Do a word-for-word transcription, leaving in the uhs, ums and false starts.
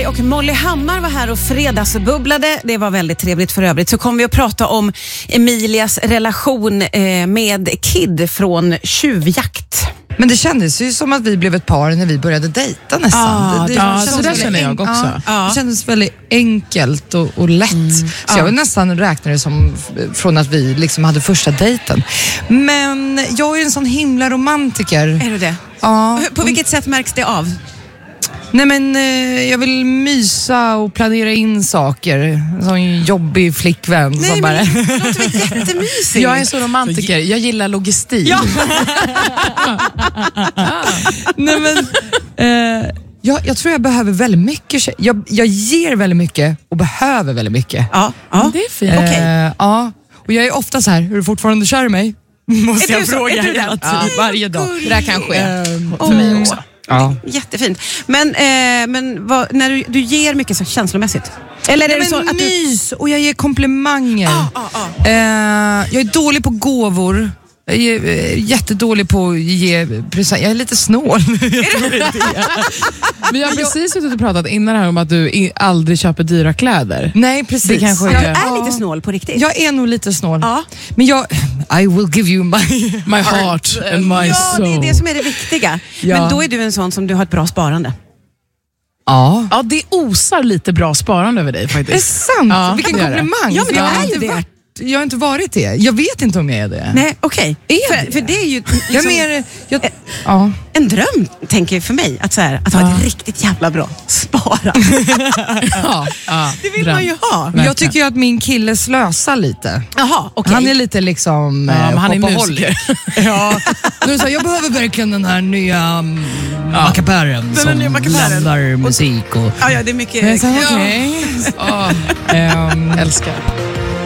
Wiberg och Molly Hammar var här och fredagsbubblade. Det var väldigt trevligt för övrigt. Så kommer vi att prata om Emilias relation eh, med Kid från Tjuvjakt. Men det kändes ju som att vi blev ett par när vi började dejta nästan. Ah, det, det, ja, det så där känner jag också. Ja, det kändes väldigt enkelt och, och lätt. Mm. Så ja. jag vill nästan räkna det som från att vi liksom hade första dejten. Men jag är en sån himla romantiker. Är du det? Ja. På vilket sätt märks det av? Nej men eh, jag vill mysa och planera in saker. En sån jobbig flickvän. Nej, som bara... men det låter väl jättemysigt. Jag är så romantiker, jag gillar logistik. Ja. Nej men eh, jag, jag tror jag behöver väldigt mycket. Jag, jag ger väldigt mycket och behöver väldigt mycket. Ja, ja. Det är fint. Eh, Okej. Ja, och jag är ofta så här, är du fortfarande kär i mig? Måste Är jag du så? fråga Är du hela den? tiden, Ja. varje dag. Gullig. Det där kan ske. Ehm, För mig också. Ja. Jättefint. Men, eh, men vad, när du, du ger mycket så känslomässigt? Eller är Nej, det så men att du... mys och jag ger komplimanger. Ah, ah, ah. Eh, jag är dålig på gåvor. Jag är eh, jättedålig på att ge present. Jag är lite snål. Vi har precis suttit och pratat innan här om att du i, aldrig köper dyra kläder. Nej, precis. Det kanske Du är- är lite snål på riktigt. Jag är nog lite snål. Ja. Men jag, I will give you my... My heart and my Ja, soul. det är det som är det viktiga. Ja. Men då är du en sån som du har ett bra sparande. Ja. Ja, det osar lite bra sparande över dig Det är faktiskt. sant. Ja, Vilken det är det. komplimang. Ja, men det jag, har är ju inte det. varit, jag har inte varit det. Jag vet inte om jag är det. Nej, okej. Är För, det? för det är ju Jag liksom är mer... Jag, ja. en dröm, tänker jag för mig. Att, så här, att ha Ja. ett riktigt jävla bra sparande. Ja, ja, Det vill dröm. man ju ha. Men jag tycker ju att min kille slösar lite. Jaha, okej. Han är lite liksom Ja, men han är shopaholic. musiker. Ja. Nu så, jag behöver verkligen den här nya um, mackapären som nya mackapären. blandar musik och... Ja, ja, det är mycket... Men så, okej. Ja. Ehm, Älskar.